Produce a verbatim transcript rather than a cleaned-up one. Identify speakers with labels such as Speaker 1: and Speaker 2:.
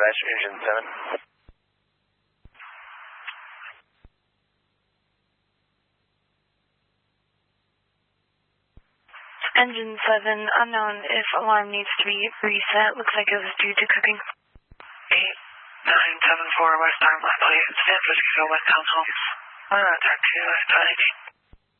Speaker 1: dispatch, engine seven.
Speaker 2: Engine seven, unknown if alarm needs to be reset. Looks like it was due to cooking.
Speaker 3: eight nine seven four West Arm, please. San Francisco, West Town Homes. Uh, talk to you, uh,